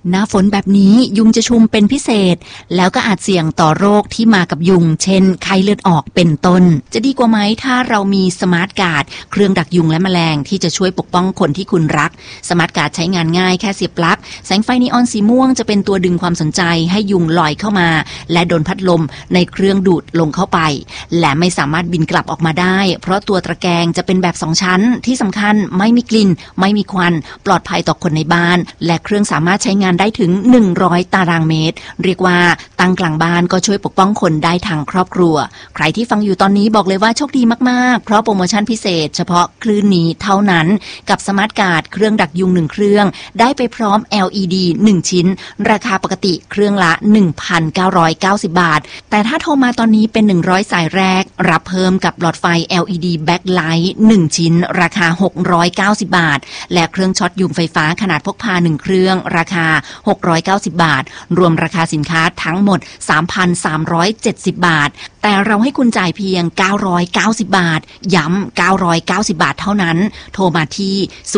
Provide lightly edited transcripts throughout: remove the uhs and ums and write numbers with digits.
หน้าฝนแบบนี้ยุงจะชุมเป็นพิเศษแล้วก็อาจเสี่ยงต่อโรคที่มากับยุงเช่นไข้เลือดออกเป็นต้นจะดีกว่าไหมถ้าเรามีสมาร์ทการ์ดเครื่องดักยุงและแมลงที่จะช่วยปกป้องคนที่คุณรักสมาร์ทการ์ดใช้งานง่ายแค่เสียบปลั๊กแสงไฟนีออนสีม่วงจะเป็นตัวดึงความสนใจให้ยุงลอยเข้ามาและโดนพัดลมในเครื่องดูดลงเข้าไปและไม่สามารถบินกลับออกมาได้เพราะตัวตะแกรงจะเป็นแบบ2ชั้นที่สำคัญไม่มีกลิ่นไม่มีควันปลอดภัยต่อคนในบ้านและเครื่องสามารถใช้งานได้ถึง100 ตารางเมตรเรียกว่าตั้งกลางบ้านก็ช่วยปกป้องคนได้ทางครอบครัวใครที่ฟังอยู่ตอนนี้บอกเลยว่าโชคดีมากๆเพราะโปรโมชั่นพิเศษเฉพาะคลื่นนี้เท่านั้นกับสมาร์ทการ์ดเครื่องดักยุง1เครื่องได้ไปพร้อม LED 1ชิ้นราคาปกติเครื่องละ 1,990 บาทแต่ถ้าโทรมาตอนนี้เป็น100สายแรกรับเพิ่มกับหลอดไฟ LED Backlight 1ชิ้นราคา690 บาทและเครื่องช็อตยุงไฟฟ้าขนาดพกพา1เครื่องราคา690 บาทรวมราคาสินค้าทั้งหมด 3,370 บาทแต่เราให้คุณจ่ายเพียง990 บาทย้ำ990 บาทเท่านั้นโทรมาที่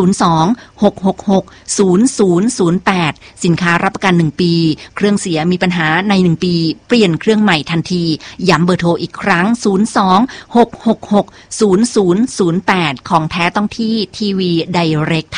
02-666-0008สินค้ารับประกัน1ปีเครื่องเสียมีปัญหาใน1ปีเปลี่ยนเครื่องใหม่ทันทีย้ำเบอร์โทรอีกครั้ง02-666-0008ของแท้ต้องที่ทีวีไดเรก